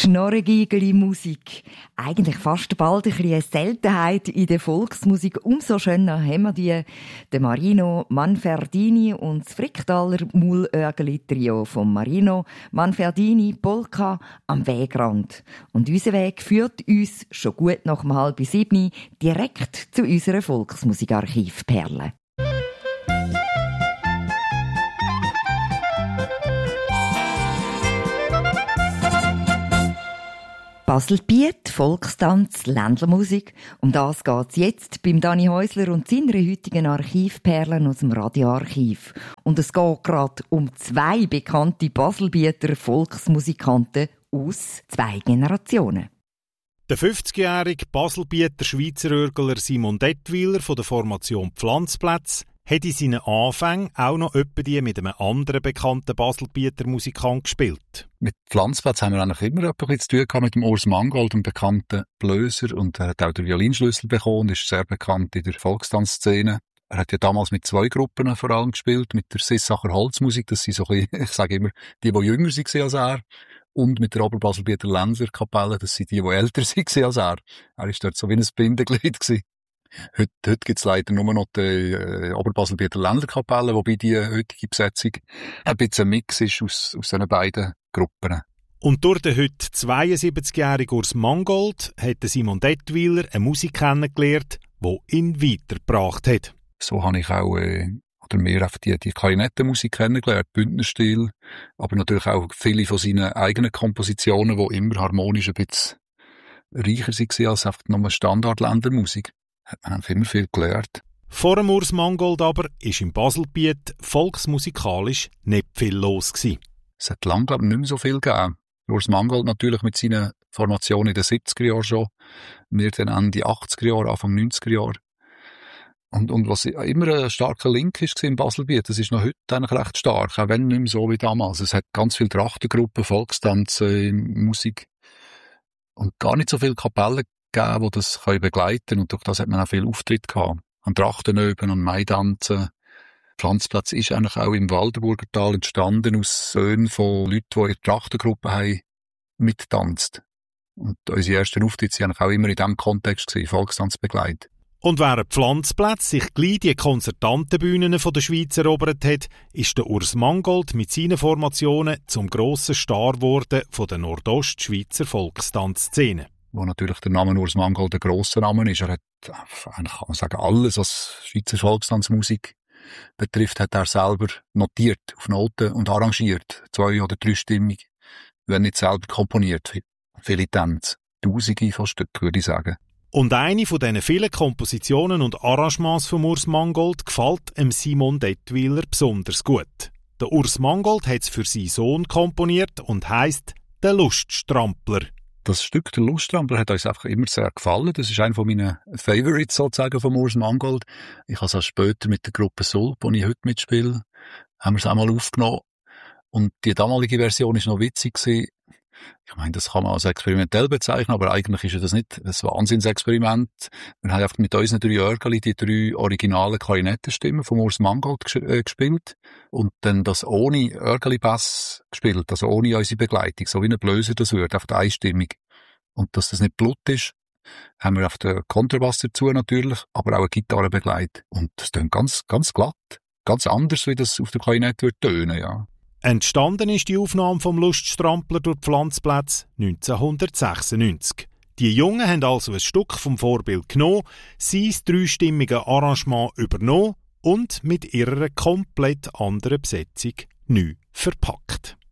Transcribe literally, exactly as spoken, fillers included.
schnorrigigeli Musik. Eigentlich fast bald ein bisschen eine Seltenheit in der Volksmusik. Umso schöner haben wir die. Der Marino Manferdini und das Fricktaler Mullögeli-Trio von Marino Manferdini Polka am Wegrand. Und unser Weg führt uns schon gut nach um halb sieben direkt zu unserer Volksmusikarchivperle. Baselbiet, Volkstanz, Ländlermusik. Um das geht's jetzt beim Dani Häusler und seiner heutigen Archivperlen aus dem Radioarchiv. Und es geht gerade um zwei bekannte Baselbieter Volksmusikanten aus zwei Generationen. Der fünfzigjährige Baselbieter Schweizer Örgler Simon Dettwiler von der Formation Pflanzplätz hat in seinen Anfängen auch noch etwa die mit einem anderen bekannten Baselbieter Musikant gespielt. Mit Pflanzplätz haben wir eigentlich immer etwas zu tun gehabt mit dem Urs Mangold, einem bekannten Blöser, und er hat auch den Violinschlüssel bekommen und ist sehr bekannt in der Volkstanzszene. Er hat ja damals mit zwei Gruppen vor allem gespielt, mit der Sissacher Holzmusik, das sind so ein bisschen, ich sage immer, die, die jünger waren als er, und mit der Oberbaselbieter Ländlerkapelle, das sind die, die älter waren als er. Er war dort so wie ein Bindeglied gewesen. Heute, heute gibt es leider nur noch die äh, Oberbaselbieter Ländlerkapelle, wobei die heutige Besetzung ein bisschen ein Mix ist aus, aus diesen beiden Gruppen. Und durch den heute zweiundsiebzigjährigen Urs Mangold hat Simon Dettwiler eine Musik kennengelernt, die ihn weitergebracht hat. So habe ich auch, äh, oder mehr auf die, die Klarinettenmusik kennengelernt, Bündnerstil, aber natürlich auch viele von seinen eigenen Kompositionen, die immer harmonisch ein bisschen reicher waren als einfach nur Standard-Ländermusik. Hat man immer viel gelernt. Vor dem Urs Mangold aber ist im Baselbiet volksmusikalisch nicht viel los gewesen. Es hat lange, glaube ich, nicht mehr so viel gegeben. Urs Mangold natürlich mit seinen Formationen in den siebziger Jahren schon. Wir dann Ende achtziger Jahre, Anfang neunziger Jahre. Und, und was immer ein starker Link ist im Baselbiet, das ist noch heute eigentlich recht stark, auch wenn nicht mehr so wie damals. Es hat ganz viele Trachtengruppen, Volkstanz, äh, Musik und gar nicht so viele Kapellen gegeben, die das begleiten können. Und durch das hat man auch viel Auftritt gehabt. An Trachtenöben und Maidanzen. Pflanzplatz ist eigentlich auch im Waldenburger Tal entstanden aus Söhnen von Leuten, die in der Trachtengruppe haben mittanzt. Und unsere ersten Auftritte waren eigentlich auch immer in diesem Kontext gewesen, Volkstanz begleitet. Und während Pflanzplätz sich gleich die Konzertantenbühnen der Schweiz erobert hat, ist der Urs Mangold mit seinen Formationen zum grossen Star geworden von der Nordostschweizer Volkstanzszene. Wo natürlich der Name Urs Mangold ein grosser Name ist. Er hat, eigentlich kann man sagen, alles, was Schweizer Volkstanzmusik betrifft, hat er selber notiert, auf Noten und arrangiert. Zwei- oder dreistimmig, wenn nicht selber komponiert. Viele Tänze, Tausende von Stücken, würde ich sagen. Und eine von diesen vielen Kompositionen und Arrangements von Urs Mangold gefällt dem Simon Dettwiler besonders gut. Der Urs Mangold hat es für seinen Sohn komponiert und heisst «Der Luststrampler». Das Stück «Der Luststrampler» hat uns einfach immer sehr gefallen. Das ist einer von meinen Favorites sozusagen von Urs Mangold. Ich habe es auch später mit der Gruppe Sulp, wo ich heute mitspiele, haben wir es auch mal aufgenommen. Und die damalige Version war noch witzig gewesen. Ich meine, das kann man als experimentell bezeichnen, aber eigentlich ist das nicht ein Wahnsinnsexperiment. Wir haben einfach mit unseren drei Örgeli die drei originalen Klarinettenstimmen von Urs Mangold ges- äh, gespielt und dann das ohne Örgeli-Bass gespielt, also ohne unsere Begleitung, so wie ein Blöser das würde, einfach einstimmig. Und dass das nicht Blut ist, haben wir auf den Kontrabass dazu natürlich, aber auch eine Gitarre begleitet. Und das tönt ganz, ganz glatt, ganz anders, wie das auf der Klarinette würde tönen, ja. Entstanden ist die Aufnahme vom Luststrampler durch Pflanzplätz neunzehnhundertsechsundneunzig. Die Jungen haben also ein Stück vom Vorbild genommen, sein dreistimmige Arrangement übernommen und mit ihrer komplett anderen Besetzung neu verpackt.